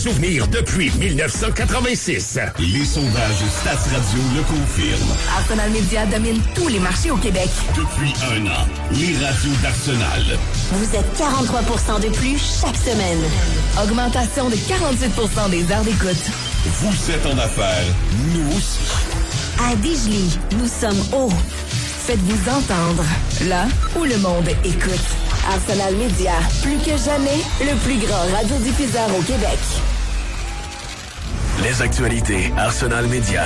Souvenir depuis 1986. Les sondages Stats Radio le confirment. Arsenal Media domine tous les marchés au Québec. Depuis 1 an, les radios d'Arsenal. Vous êtes 43% de plus chaque semaine. Augmentation de 48% des heures d'écoute. Vous êtes en affaires, nous aussi. À Digely, nous sommes hauts. Faites-vous entendre, là où le monde écoute. Arsenal Media, plus que jamais, le plus grand radiodiffuseur au Québec. Les actualités Arsenal Media.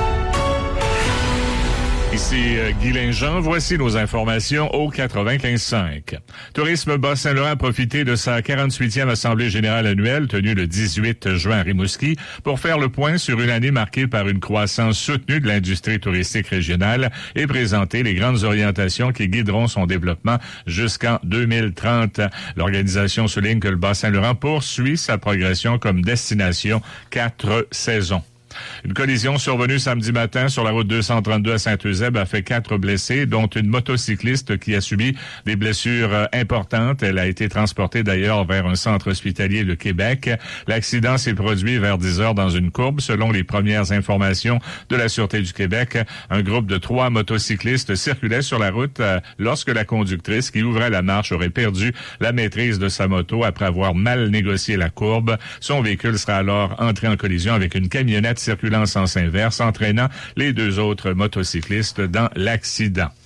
Ici Guy Linjean, voici nos informations au 95.5. Tourisme Bas-Saint-Laurent a profité de sa 48e Assemblée générale annuelle tenue le 18 juin à Rimouski pour faire le point sur une année marquée par une croissance soutenue de l'industrie touristique régionale et présenter les grandes orientations qui guideront son développement jusqu'en 2030. L'organisation souligne que le Bas-Saint-Laurent poursuit sa progression comme destination 4 saisons. Une collision survenue samedi matin sur la route 232 à Saint-Eusèbe a fait 4 blessés, dont une motocycliste qui a subi des blessures importantes. Elle a été transportée d'ailleurs vers un centre hospitalier de Québec. L'accident s'est produit vers 10 heures dans une courbe. Selon les premières informations de la Sûreté du Québec, un groupe de 3 motocyclistes circulait sur la route lorsque la conductrice qui ouvrait la marche aurait perdu la maîtrise de sa moto après avoir mal négocié la courbe. Son véhicule sera alors entré en collision avec une camionnette circulant en sens inverse, entraînant les 2 autres motocyclistes dans l'accident.